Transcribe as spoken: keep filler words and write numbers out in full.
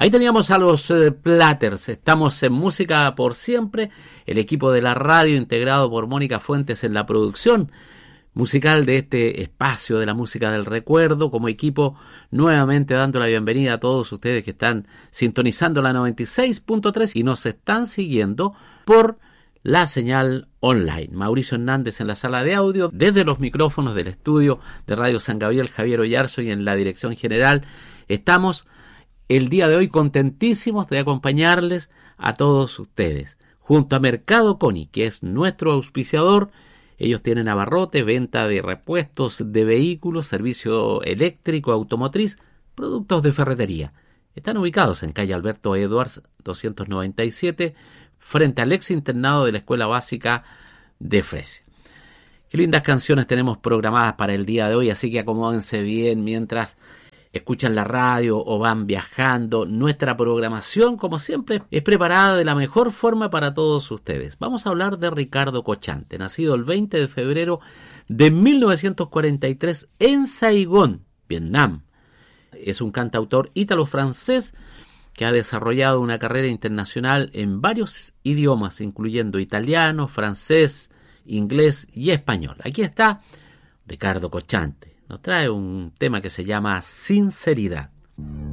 Ahí teníamos a los eh, Platters. Estamos en Música por Siempre, el equipo de la radio integrado por Mónica Fuentes en la producción musical de este espacio de la música del recuerdo. Como equipo, nuevamente dando la bienvenida a todos ustedes que están sintonizando la noventa y seis punto tres y nos están siguiendo por la señal online. Mauricio Hernández en la sala de audio, desde los micrófonos del estudio de Radio San Gabriel, Javier Oyarzo, y en la dirección general. Estamos el día de hoy contentísimos de acompañarles a todos ustedes, junto a Mercado Coni, que es nuestro auspiciador. Ellos tienen abarrotes, venta de repuestos de vehículos, servicio eléctrico, automotriz, productos de ferretería. Están ubicados en calle Alberto Edwards doscientos noventa y siete, frente al ex internado de la Escuela Básica de Fresia. Qué lindas canciones tenemos programadas para el día de hoy, así que acomódense bien mientras escuchan la radio o van viajando. Nuestra programación, como siempre, es preparada de la mejor forma para todos ustedes. Vamos a hablar de Ricardo Cochante, nacido el veinte de febrero de mil novecientos cuarenta y tres en Saigón, Vietnam. Es un cantautor ítalo-francés que ha desarrollado una carrera internacional en varios idiomas, incluyendo italiano, francés, inglés y español. Aquí está Ricardo Cochante. Nos trae un tema que se llama Sinceridad.